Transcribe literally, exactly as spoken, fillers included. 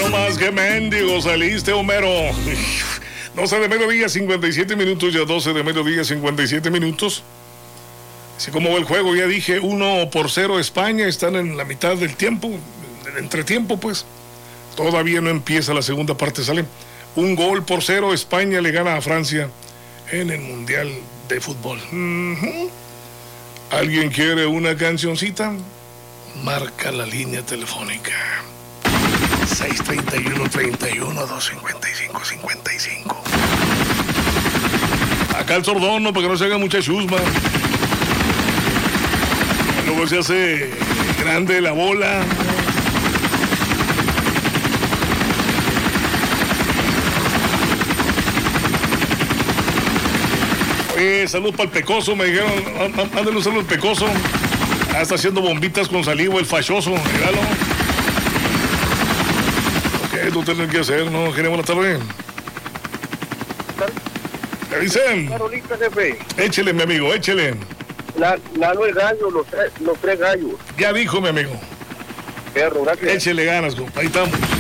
no más que mendigo saliste, Homero. doce de mediodía, cincuenta y siete minutos, ya doce de mediodía, cincuenta y siete minutos. Así como va el juego, ya dije, uno por cero España, están en la mitad del tiempo, del entretiempo, pues. Todavía no empieza la segunda parte, sale un gol por cero, España le gana a Francia en el Mundial de Fútbol. Uh-huh. ¿Alguien quiere una cancioncita? Marca la línea telefónica. seis treinta y uno, treinta y uno, dos cincuenta y cinco, cincuenta y cinco. Acá el sordono, para que no se haga mucha chusma. Luego se hace grande la bola. Oye, salud para el Pecoso, me dijeron, mándale un saludo al Pecoso. Ah, está haciendo bombitas con saliva el fachoso, míralo. Ok, tú tienes que hacer, ¿no? Queremos la tarde. ¿Qué dicen? Carolita, jefe. Échele, mi amigo, échele. La, la no es gallo, los, los tres gallos. Ya dijo, mi amigo. Perro, gracias. Échele ganas, compa. Ahí estamos.